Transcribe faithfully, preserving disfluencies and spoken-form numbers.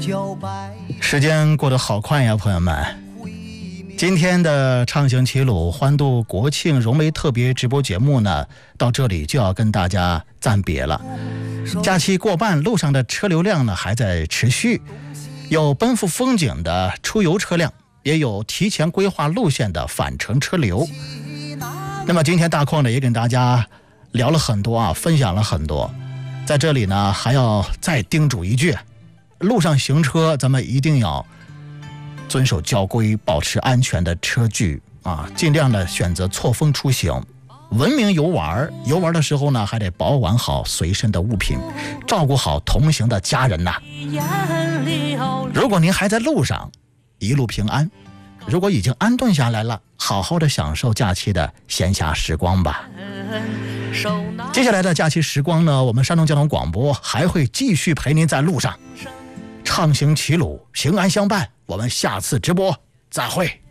时间过得好快呀，朋友们。今天的畅行齐鲁欢度国庆融媒特别直播节目呢，到这里就要跟大家暂别了。假期过半，路上的车流量呢还在持续，有奔赴风景的出游车辆，也有提前规划路线的返程车流。那么今天大矿呢也跟大家聊了很多啊，分享了很多。在这里呢还要再叮嘱一句，路上行车咱们一定要遵守交规，保持安全的车距啊，尽量的选择错峰出行，文明游玩。游玩的时候呢还得保管好随身的物品，照顾好同行的家人呐。如果您还在路上，一路平安。如果已经安顿下来了，好好的享受假期的闲暇时光吧。接下来的假期时光呢，我们山东交通广播还会继续陪您在路上畅行齐鲁，平安相伴。我们下次直播再会。